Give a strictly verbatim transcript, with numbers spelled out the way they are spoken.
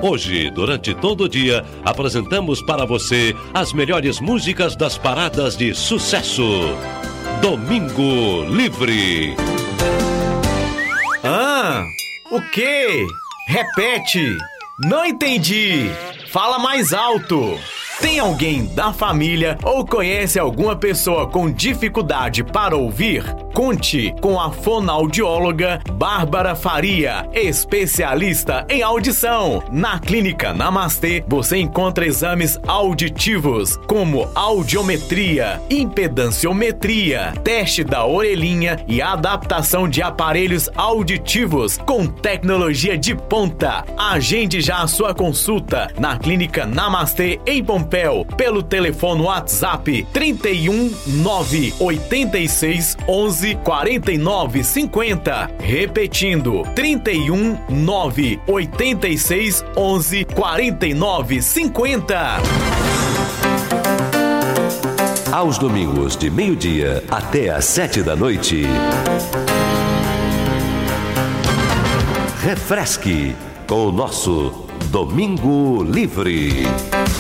Hoje, durante todo o dia, apresentamos para você as melhores músicas das paradas de sucesso. Domingo Livre. Ah, o quê? Repete. Não entendi. Fala mais alto. Tem alguém da família ou conhece alguma pessoa com dificuldade para ouvir? Conte com a fonoaudióloga Bárbara Faria, especialista em audição. Na Clínica Namastê, você encontra exames auditivos como audiometria, impedanciometria, teste da orelhinha e adaptação de aparelhos auditivos com tecnologia de ponta. Agende já a sua consulta na Clínica Namastê em Pompéu pelo telefone WhatsApp trinta e um, nove, oitenta e seis, onze, quarenta e nove, cinquenta. Repetindo, trinta e um, nove, oitenta e seis, onze, quarenta e nove, cinquenta. Aos domingos, de meio-dia até às sete da noite. Refresque com o nosso Domingo Livre.